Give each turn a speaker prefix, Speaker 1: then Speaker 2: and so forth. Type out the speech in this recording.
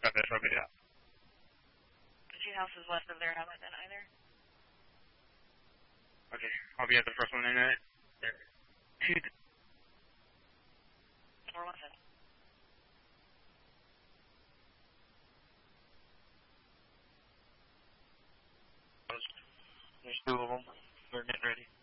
Speaker 1: Okay, that's okay, yeah.
Speaker 2: The 2 houses west of there haven't been either.
Speaker 1: Okay, I'll be at the first one in it. 2.
Speaker 2: 417.
Speaker 1: There's 2 of them. They're getting ready.